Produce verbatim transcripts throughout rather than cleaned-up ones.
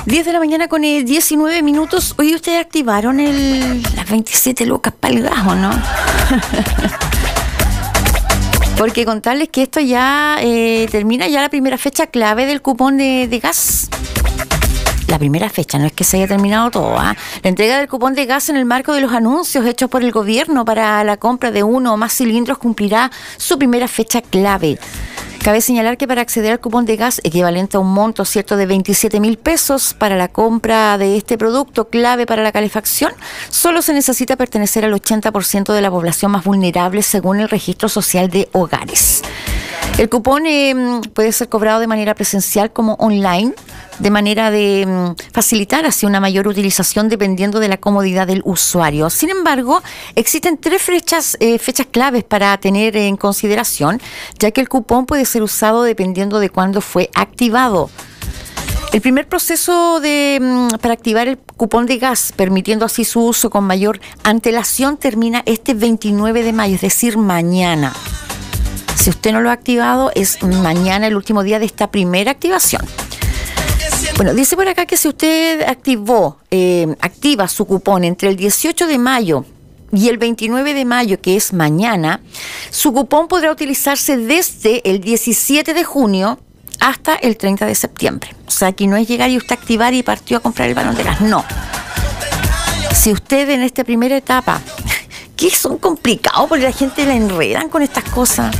diez de la mañana con eh, diecinueve minutos. Hoy ustedes activaron el, las veintisiete lucas para el gas, ¿o no? Porque contarles que esto ya eh, termina ya la primera fecha clave del cupón de, de gas. La primera fecha, no es que se haya terminado todo, ¿eh? La entrega del cupón de gas en el marco de los anuncios hechos por el gobierno para la compra de uno o más cilindros cumplirá su primera fecha clave. Cabe señalar que para acceder al cupón de gas equivalente a un monto cierto de veintisiete mil pesos para la compra de este producto clave para la calefacción, solo se necesita pertenecer al ochenta por ciento de la población más vulnerable según el Registro Social de Hogares. El cupón eh, puede ser cobrado de manera presencial como online, de manera de um, facilitar así una mayor utilización dependiendo de la comodidad del usuario. Sin embargo, existen tres fechas, eh, fechas claves para tener en consideración, ya que el cupón puede ser usado dependiendo de cuándo fue activado. El primer proceso de, um, para activar el cupón de gas, permitiendo así su uso con mayor antelación, termina este veintinueve de mayo, es decir, mañana. Si usted no lo ha activado, es mañana el último día de esta primera activación. Bueno, dice por acá que si usted activó, eh, activa su cupón entre el dieciocho de mayo y el veintinueve de mayo, que es mañana, su cupón podrá utilizarse desde el diecisiete de junio hasta el treinta de septiembre. O sea, aquí no es llegar y usted activar y partió a comprar el balón de gas, no. Si usted en esta primera etapa, que son complicados porque la gente la enredan con estas cosas.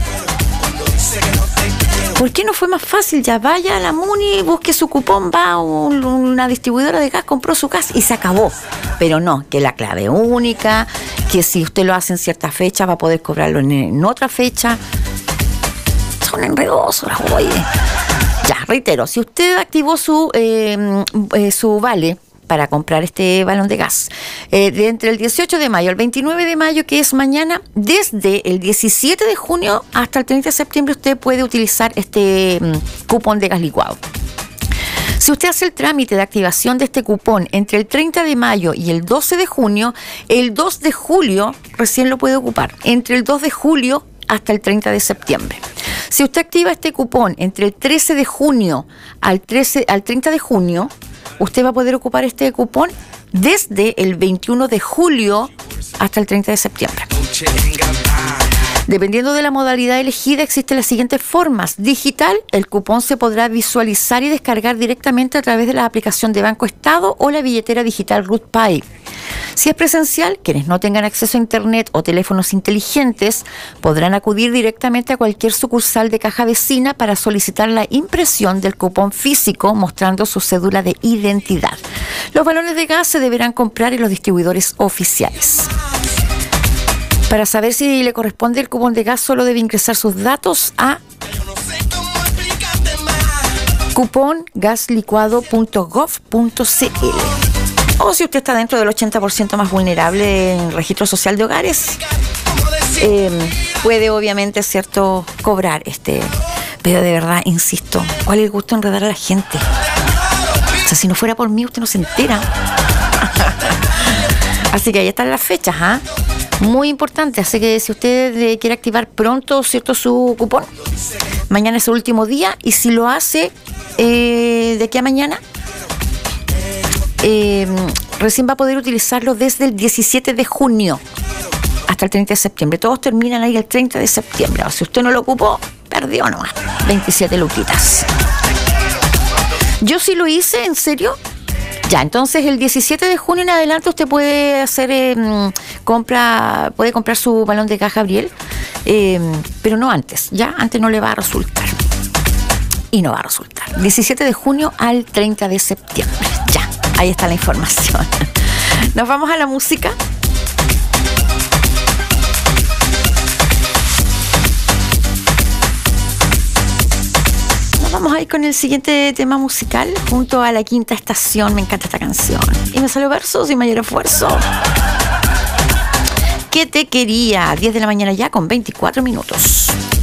¿Por qué no fue más fácil? Ya vaya a la Muni, busque su cupón, va a un, una distribuidora de gas, compró su gas y se acabó. Pero no, que la clave única, que si usted lo hace en cierta fecha va a poder cobrarlo en, en otra fecha. Son enredosos las oye. Ya, reitero, si usted activó su, eh, eh, su vale para comprar este balón de gas eh, de entre el dieciocho de mayo al veintinueve de mayo, que es mañana, desde el diecisiete de junio hasta el treinta de septiembre usted puede utilizar este um, cupón de gas licuado. Si usted hace el trámite de activación de este cupón entre el treinta de mayo y el doce de junio, el dos de julio recién lo puede ocupar, entre el dos de julio hasta el treinta de septiembre. Si usted activa este cupón entre el trece de junio al, trece, al treinta de junio, usted va a poder ocupar este cupón desde el veintiuno de julio hasta el treinta de septiembre. Dependiendo de la modalidad elegida, existen las siguientes formas. Digital, el cupón se podrá visualizar y descargar directamente a través de la aplicación de Banco Estado o la billetera digital RootPay. Si es presencial, quienes no tengan acceso a internet o teléfonos inteligentes podrán acudir directamente a cualquier sucursal de Caja Vecina para solicitar la impresión del cupón físico mostrando su cédula de identidad. Los balones de gas se deberán comprar en los distribuidores oficiales. Para saber si le corresponde el cupón de gas, solo debe ingresar sus datos a cupón gas licuado punto gov punto c l. O si usted está dentro del ochenta por ciento más vulnerable en el Registro Social de Hogares, eh, puede obviamente, cierto, cobrar este. Pero de verdad, insisto, ¿cuál es el gusto de enredar a la gente? O sea, si no fuera por mí, usted no se entera. Así que ahí están las fechas, ¿ah? ¿eh? Muy importante, así que si usted eh, quiere activar pronto, cierto, su cupón, mañana es el último día, y si lo hace eh, de aquí a mañana, eh, recién va a poder utilizarlo desde el diecisiete de junio hasta el treinta de septiembre. Todos terminan ahí el treinta de septiembre. O si usted no lo ocupó, perdió nomás. veintisiete luquitas. Yo sí lo hice, en serio. Ya, entonces el diecisiete de junio en adelante usted puede hacer eh, compra, puede comprar su balón de gas, Gabriel, eh, pero no antes, ya, antes no le va a resultar. Y no va a resultar. diecisiete de junio al treinta de septiembre. Ya, ahí está la información. Nos vamos a la música. Vamos a ir con el siguiente tema musical junto a La Quinta Estación. Me encanta esta canción. Y me salió verso sin mayor esfuerzo. ¿Qué te quería? diez de la mañana ya con veinticuatro minutos.